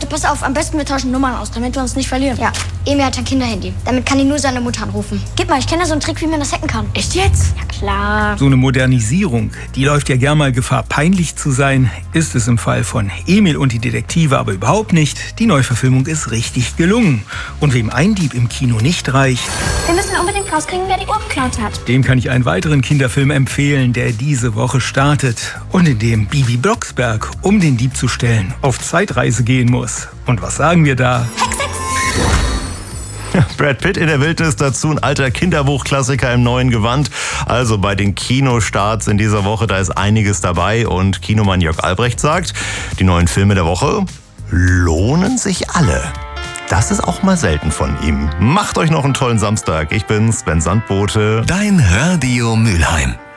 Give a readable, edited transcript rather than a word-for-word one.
pass auf, am besten wir tauschen Nummern aus, damit wir uns nicht verlieren. Ja, Emil hat ein Kinderhandy. Damit kann ihn nur seine Mutter anrufen. Gib mal, ich kenne da so einen Trick, wie man das hacken kann. Echt jetzt? Ja, klar. So eine Modernisierung, die läuft ja gern mal Gefahr, peinlich zu sein. Ist es im Fall von Emil und die Detektive aber überhaupt nicht. Die Neuverfilmung ist richtig gelungen. Und wem ein Dieb im Kino nicht reicht, Wir müssen unbedingt rauskriegen, wer die Uhr geklaut hat. dem kann ich einen weiteren Kinderfilm empfehlen, der diese Woche startet. Und in dem Bibi Blocksberg, um den Dieb zu stellen, auf Zeitreise gehen muss. Und was sagen wir da? Brad Pitt in der Wildnis, dazu ein alter Kinderbuchklassiker im neuen Gewand. Also bei den Kinostarts in dieser Woche, da ist einiges dabei. Und Kinomann Jörg Albrecht sagt, die neuen Filme der Woche lohnen sich alle. Das ist auch mal selten von ihm. Macht euch noch einen tollen Samstag. Ich bin Sven Sandbote. Dein Radio Mülheim.